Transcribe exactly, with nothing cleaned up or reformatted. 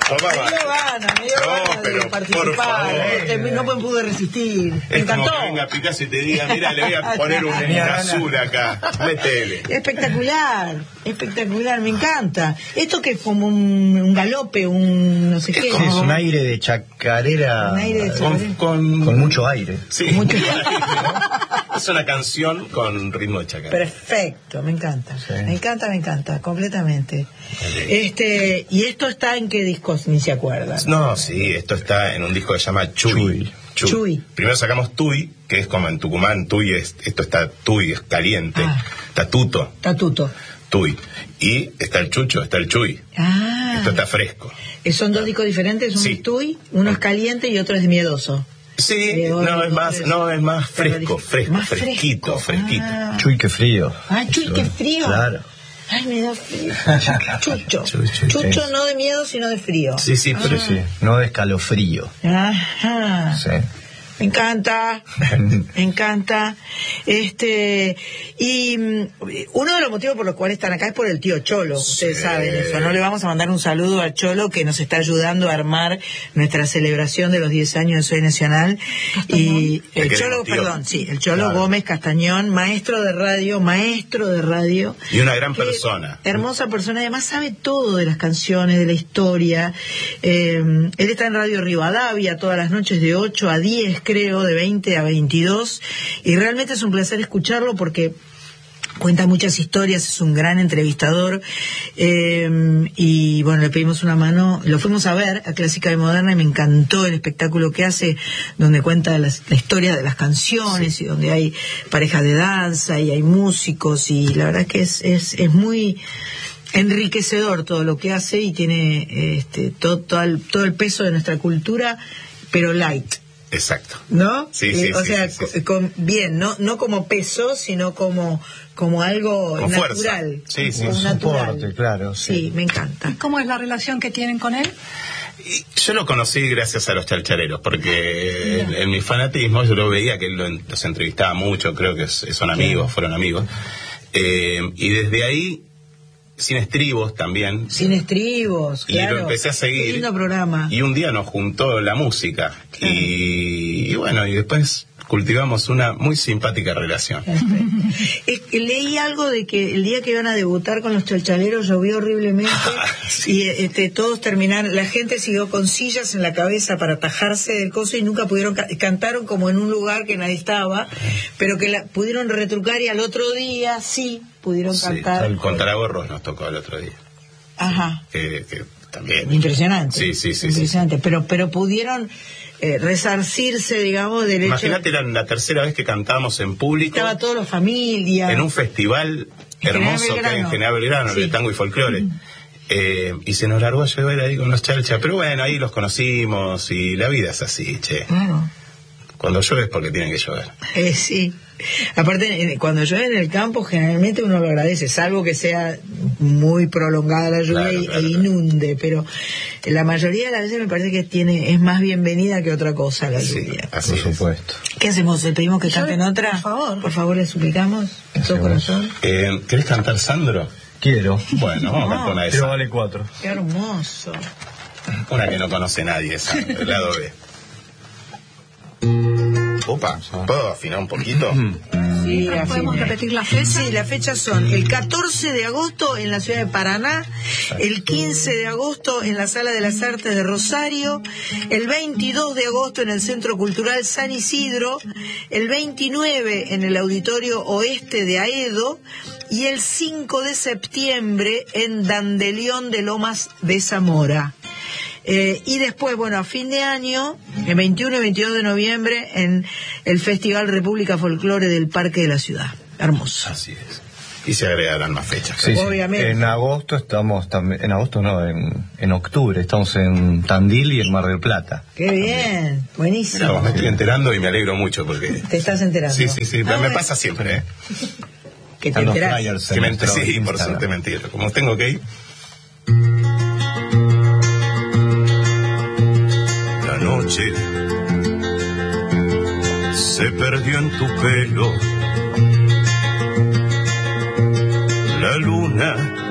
Toma, me dio ganas, me dio no, ganas pero de participar. por favor. Eh, no me pude resistir. Me Es encantó. como que venga Picasso y te diga, mira, le voy a poner un azul acá, métele. Espectacular, espectacular, me encanta. Esto que es como un, un galope, un no sé qué. Sí, es un aire de chacarera. Un aire de chacarera. Con, con, con mucho aire. Sí, mucho aire, ¿no? Es una canción con ritmo de chacarera. Perfecto, me encanta. Sí. Me encanta, me encanta, completamente. Este, ¿y esto está en qué discos? Ni se acuerdan. No, sí, esto está en un disco que se llama Chuy. Chuy. Chuy. Chuy. Primero sacamos Tuy, que es como en Tucumán, Tuy es, esto está Tuy, es caliente. Ah. Está Tuto, Tatuto. Tuy. Y está el Chucho, está el Chuy. Ah. Esto está fresco. ¿Son dos discos diferentes? Uno Sí. es Tuy, uno es caliente y otro es miedoso. Sí, Eh, no otro, es más, otro no es más fresco, fresco, Más fresquito, fresco. fresquito. Ah. Chuy, qué frío. Ah, Chuy, qué frío. Claro. Ay, me da frío. Chucho. Chucho, Chucho sí. no de miedo, sino de frío. Sí, sí, pero Sí, no de escalofrío. Ajá. Sí. Me encanta, me encanta. Este, y mm, uno de los motivos por los cuales están acá es por el tío Cholo. Ustedes Sí. saben eso, ¿no? Le vamos a mandar un saludo al Cholo que nos está ayudando a armar nuestra celebración de los diez años de Soy Nacional. Y el Te Cholo, queremos, tío. perdón, sí, el Cholo Claro. Gómez Castañón, maestro de radio, maestro de radio. y una gran Qué persona. Hermosa persona, además sabe todo de las canciones, de la historia. Eh, él está en Radio Rivadavia todas las noches de ocho a diez, creo, de veinte a veintidós, y realmente es un placer escucharlo porque cuenta muchas historias, es un gran entrevistador, eh, y bueno, le pedimos una mano, lo fuimos a ver a Clásica y Moderna y me encantó el espectáculo que hace, donde cuenta las, la historia de las canciones y donde hay parejas de danza y hay músicos, y la verdad que es, es, es muy enriquecedor todo lo que hace y tiene este, todo, todo, el, todo el peso de nuestra cultura, pero light. Exacto. ¿No? Sí, Eh, sí, o sí, sea, sí, sí, sí. Con, bien, no no como peso, sino como como algo Con fuerza. natural. Sí, sí. como Un natural. soporte, claro, Sí, sí. me encanta. ¿Cómo es la relación que tienen con él? Y yo lo conocí gracias a los chalchareros, porque en, en mi fanatismo yo lo veía que él lo, los entrevistaba mucho, creo que es- son amigos, fueron amigos. Eh, y desde ahí, sin estribos también. Sin estribos, Y claro. lo empecé a seguir. Qué lindo programa. Y un día nos juntó la música. Claro. Y, y bueno, y después cultivamos una muy simpática relación. Es que leí algo de que el día que iban a debutar con los chalchaleros llovió horriblemente y este, todos terminaron, la gente siguió con sillas en la cabeza para atajarse del coso y nunca pudieron, ca- cantaron como en un lugar que nadie estaba, pero que la, pudieron retrucar y al otro día sí pudieron Sí, cantar. con Taragorros nos tocó el otro día. Ajá. Que, que también. Impresionante. Sí, sí, sí. sí. Impresionante, pero, pero pudieron eh, resarcirse, digamos, del hecho. Imagínate la, la tercera vez que cantamos en público. Estaba toda la familia. En un festival En General hermoso que hay en Belgrano. General Belgrano, Sí. de tango y folclore. Eh, y se nos largó a llover ahí con los chalchas. Pero bueno, ahí los conocimos y la vida es así, che. Claro. Cuando llueve es porque tiene que llover. Eh, sí. Aparte, eh, cuando llueve en el campo, generalmente uno lo agradece, salvo que sea muy prolongada la lluvia Claro, y- claro, e inunde, pero la mayoría de las veces me parece que tiene es más bienvenida que otra cosa la Sí, lluvia. así Por es. supuesto. ¿Qué hacemos? ¿Le pedimos que Yo- canten otra? por favor. Por favor, le suplicamos. De todo Hacemos. corazón. Eh, ¿Querés cantar, Sandro? Quiero. Bueno, vamos a cantar una de Pero esas. vale cuatro. Qué hermoso. Una que no conoce nadie, Sandro, el lado B. Opa, ¿puedo afinar un poquito? Sí, ¿Podemos afine. repetir la fecha? Sí, las fechas son el catorce de agosto en la ciudad de Paraná, el quince de agosto en la Sala de las Artes de Rosario, el veintidós de agosto en el Centro Cultural San Isidro, el veintinueve en el Auditorio Oeste de Aedo y el cinco de septiembre en Dandelión de Lomas de Zamora. Eh, y después, bueno, a fin de año, el veintiuno y veintidós de noviembre, en el Festival República Folclore del Parque de la Ciudad. Hermoso. Así es. Y se agregarán más fechas. Sí, sí. Obviamente. En agosto estamos también, en agosto no, en, en octubre estamos en Tandil y en Mar del Plata. Qué bien, Mirá, buenísimo. vos me estoy enterando y me alegro mucho porque... Te estás enterando. Sí, sí, sí, Ah, me bueno, pasa siempre, ¿eh? que te Están los enterás. flyers Que en me, nuestro sí, por Instagram. suerte mentir. Como tengo que ir... La noche se perdió en tu pelo. La luna